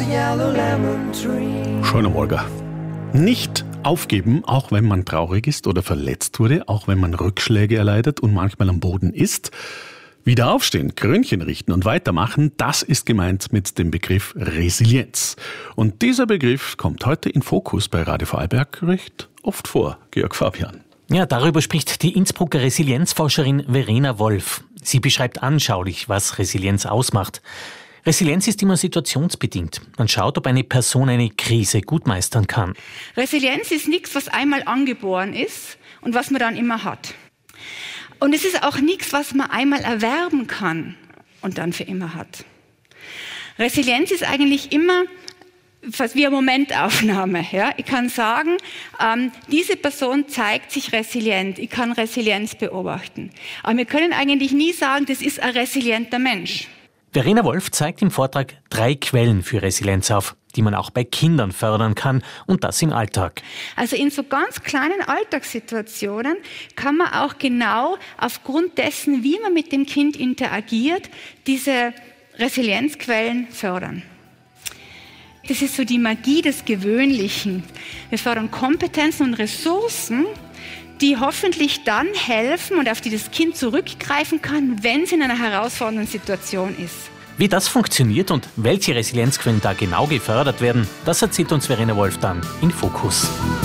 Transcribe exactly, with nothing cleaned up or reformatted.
Schöner Morgen. Nicht aufgeben, auch wenn man traurig ist oder verletzt wurde, auch wenn man Rückschläge erleidet und manchmal am Boden ist. Wieder aufstehen, Krönchen richten und weitermachen, das ist gemeint mit dem Begriff Resilienz. Und dieser Begriff kommt heute in Fokus bei Radio Vorarlberg recht oft vor, Georg Fabian. Ja, darüber spricht die Innsbrucker Resilienzforscherin Verena Wolf. Sie beschreibt anschaulich, was Resilienz ausmacht. Resilienz ist immer situationsbedingt. Man schaut, ob eine Person eine Krise gut meistern kann. Resilienz ist nichts, was einmal angeboren ist und was man dann immer hat. Und es ist auch nichts, was man einmal erwerben kann und dann für immer hat. Resilienz ist eigentlich immer fast wie eine Momentaufnahme. Ja? Ich kann sagen, ähm, diese Person zeigt sich resilient. Ich kann Resilienz beobachten. Aber wir können eigentlich nie sagen, das ist ein resilienter Mensch. Verena Wolf zeigt im Vortrag drei Quellen für Resilienz auf, die man auch bei Kindern fördern kann, und das im Alltag. Also in so ganz kleinen Alltagssituationen kann man auch genau aufgrund dessen, wie man mit dem Kind interagiert, diese Resilienzquellen fördern. Das ist so die Magie des Gewöhnlichen. Wir fördern Kompetenzen und Ressourcen, die hoffentlich dann helfen und auf die das Kind zurückgreifen kann, wenn es in einer herausfordernden Situation ist. Wie das funktioniert und welche Resilienzquellen da genau gefördert werden, das erzählt uns Verena Wolf dann in Fokus.